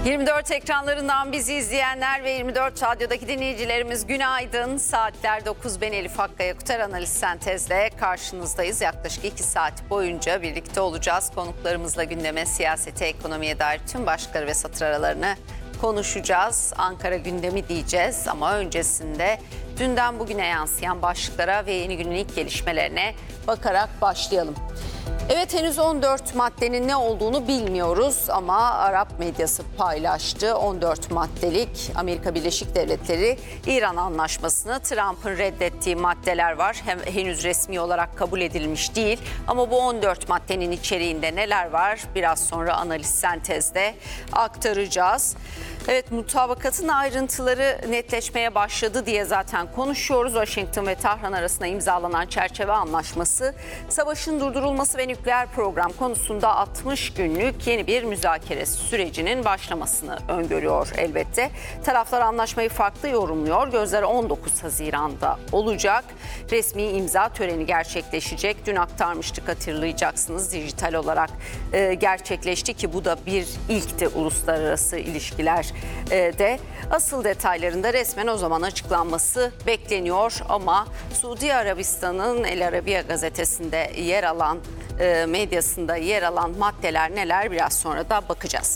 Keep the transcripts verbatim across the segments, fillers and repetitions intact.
yirmi dört ekranlarından bizi izleyenler ve yirmi dört Radyo'daki dinleyicilerimiz günaydın. Saatler dokuz, ben Elif Hakkı Yakutar Analiz Sentez'le karşınızdayız. Yaklaşık iki saat boyunca birlikte olacağız. Konuklarımızla gündeme, siyasete, ekonomiye dair tüm başlıkları ve satır aralarını konuşacağız. Ankara gündemi diyeceğiz ama öncesinde dünden bugüne yansıyan başlıklara ve yeni günün ilk gelişmelerine bakarak başlayalım. Evet, henüz on dört maddenin ne olduğunu bilmiyoruz ama Arap medyası paylaştı. on dört maddelik Amerika Birleşik Devletleri İran anlaşmasını, Trump'ın reddettiği maddeler var. Hem henüz resmi olarak kabul edilmiş değil ama bu on dört maddenin içeriğinde neler var biraz sonra analiz sentezde aktaracağız. Evet, mutabakatın ayrıntıları netleşmeye başladı diye zaten konuşuyoruz. Washington ve Tahran arasında imzalanan çerçeve anlaşması, savaşın durdurulması ve nükleer program konusunda altmış günlük yeni bir müzakere sürecinin başlamasını öngörüyor elbette. Taraflar anlaşmayı farklı yorumluyor. Gözler on dokuz Haziran'da olacak. Resmi imza töreni gerçekleşecek. Dün aktarmıştık, hatırlayacaksınız. Dijital olarak e, gerçekleşti ki bu da bir ilkti uluslararası ilişkiler de. Asıl detaylarında resmen o zaman açıklanması bekleniyor ama Suudi Arabistan'ın El Arabiya gazetesinde yer alan, e, medyasında yer alan maddeler neler biraz sonra da bakacağız.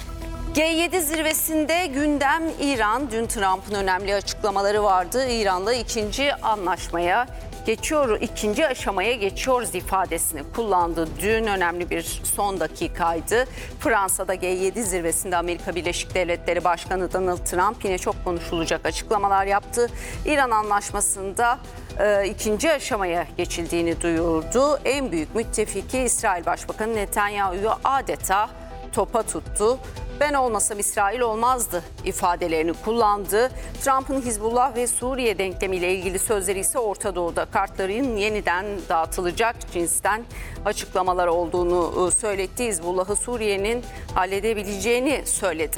G yedi zirvesinde gündem İran. Dün Trump'ın önemli açıklamaları vardı. İran'la ikinci anlaşmaya geçiyor, ikinci aşamaya geçiyoruz ifadesini kullandı. Dün önemli bir son dakikaydı. Fransa'da G yedi zirvesinde Amerika Birleşik Devletleri Başkanı Donald Trump yine çok konuşulacak açıklamalar yaptı. İran anlaşmasında e, ikinci aşamaya geçildiğini duyurdu. En büyük müttefiki İsrail Başbakanı Netanyahu'yu adeta topa tuttu. Ben olmasam İsrail olmazdı ifadelerini kullandı. Trump'ın Hizbullah ve Suriye denklemiyle ilgili sözleri ise Orta Doğu'da kartların yeniden dağıtılacak cinsten açıklamalar olduğunu söyletti. Hizbullah'ı Suriye'nin halledebileceğini söyledi.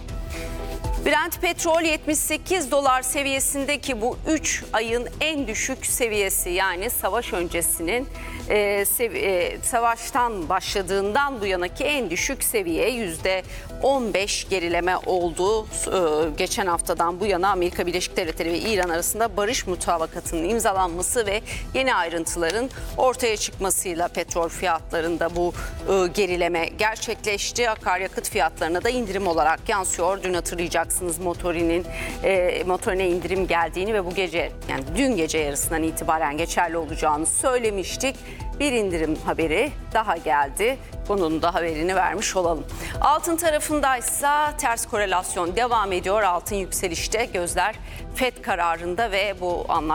Brent petrol yetmiş sekiz dolar seviyesindeki bu üç ayın en düşük seviyesi, yani savaş öncesinin e, sevi- e, savaştan başladığından bu yanaki en düşük seviye, yüzde on beş gerileme oldu. E, geçen haftadan bu yana Amerika Birleşik Devletleri ve İran arasında barış mutabakatının imzalanması ve yeni ayrıntıların ortaya çıkmasıyla petrol fiyatlarında bu e, gerileme gerçekleşti. Akaryakıt fiyatlarına da indirim olarak yansıyor. Dün hatırlayacaksınız motorinin e, motorine indirim geldiğini ve bu gece, yani dün gece yarısından itibaren geçerli olacağını söylemiştik. Bir indirim haberi daha geldi. Bunun da haberini vermiş olalım. Altın tarafındaysa ters korelasyon devam ediyor. Altın yükselişte, gözler F E D kararında ve bu anlaşma